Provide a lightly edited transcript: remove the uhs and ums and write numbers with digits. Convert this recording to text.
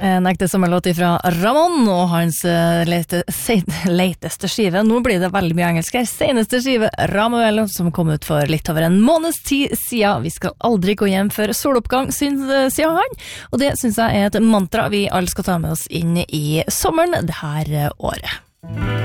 En ekte sommerlåt fra Ramón og hans leiteste skive. Nå blir det veldig mye engelsk her. Seneste skive, Ramuelo, som kom ut for litt over en måneds tid siden. Vi skal aldri gå hjem før soloppgang, sier han. Og det synes jeg er et mantra vi alle skal ta med oss inn i sommeren det her året.